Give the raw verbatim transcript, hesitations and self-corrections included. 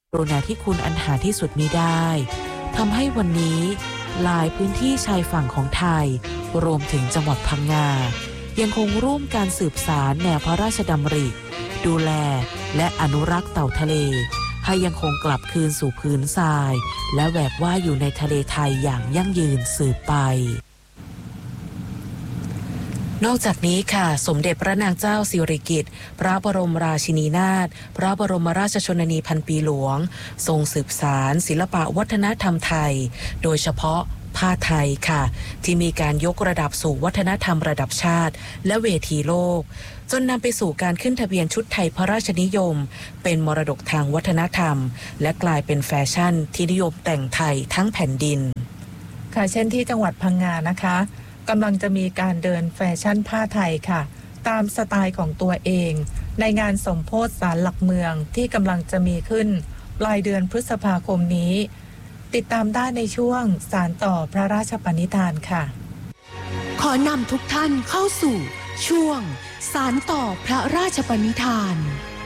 กรุณาที่คุณอันหาที่สุดมิได้ทำให้วันนี้หลายพื้นที่ชายฝั่งของไทยรวมถึงจังหวัดพังงายังคงร่วมการสืบสานแนวพระราชดำริดูแลและอนุรักษ์เต่าทะเลให้ยังคงกลับคืนสู่พื้นทรายและแหวกว่ายอยู่ในทะเลไทยอย่างยั่งยืนสืบไปนอกจากนี้ค่ะสมเด็จพระนางเจ้าสิริกิติ์พระบรมราชินีนาถพระบรมราชชนนีพันปีหลวงทรงสืบสานศิลปะวัฒนธรรมไทยโดยเฉพาะผ้าไทยค่ะที่มีการยกระดับสู่วัฒนธรรมระดับชาติและเวทีโลกจนนำไปสู่การขึ้นทะเบียนชุดไทยพระราชนิยมเป็นมรดกทางวัฒนธรรมและกลายเป็นแฟชั่นที่นิยมแต่งไทยทั้งแผ่นดินค่ะเช่นที่จังหวัดพังงานะคะกำลังจะมีการเดินแฟชั่นผ้าไทยค่ะตามสไตล์ของตัวเองในงานสมโภชศาลหลักเมืองที่กำลังจะมีขึ้นปลายเดือนพฤษภาคมนี้ติดตามได้ในช่วงสานต่อพระราชปณิธานค่ะขอนำทุกท่านเข้าสู่ช่วงสานต่อพระราชปณิธาน